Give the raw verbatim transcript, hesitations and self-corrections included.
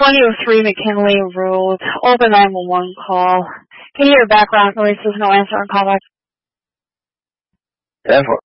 twenty oh three McKinley Road. Open nine one one call. Can you hear background noise? There's no answer on callback. ten four.